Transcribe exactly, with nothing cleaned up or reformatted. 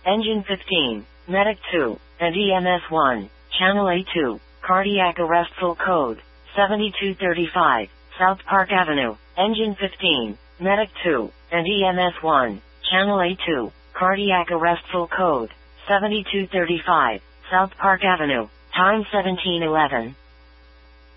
Engine fifteen, Medic two, and E M S one, Channel A two, cardiac arrest full code, seventy-two thirty-five, South Park Avenue. Engine fifteen, Medic two, and E M S one, Channel A two, cardiac arrest full code, seventy-two thirty-five, South Park Avenue. Time seventeen eleven.